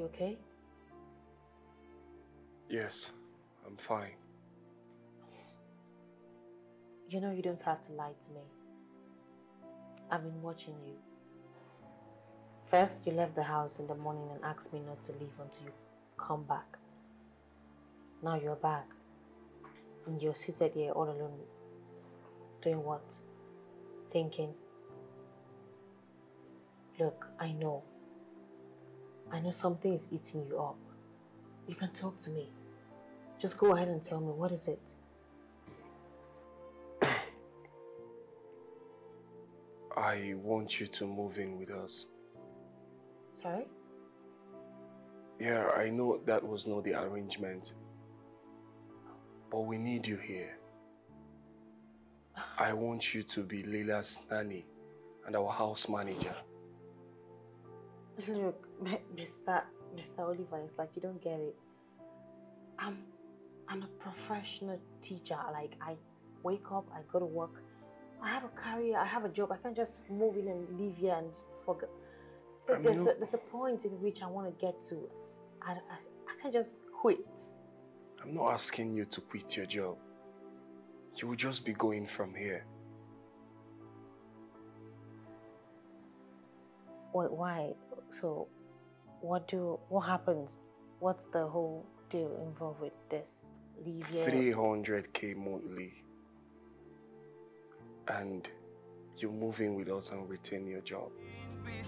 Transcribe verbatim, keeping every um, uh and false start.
you okay? Yes, I'm fine. You know you don't have to lie to me. I've been watching you. First, you left the house in the morning and asked me not to leave until you come back. Now you're back. And you're seated here all alone. Doing what? Thinking. Look, I know. I know something is eating you up. You can talk to me. Just go ahead and tell me, what is it? I want you to move in with us. Sorry? Yeah, I know that was not the arrangement. But we need you here. I want you to be Leila's nanny and our house manager. Look, Mister Mister Oliver, it's like you don't get it. I'm, I'm a professional teacher. Like, I wake up, I go to work. I have a career, I have a job. I can't just move in and live here and forget. I mean, there's, a, there's a point in which I want to get to. I, I, I can't just quit. I'm not asking you to quit your job. You will just be going from here. What, why? So, what do, what happens? What's the whole deal involved with this? Leave here? three hundred K monthly. And you move in with us and retain your job.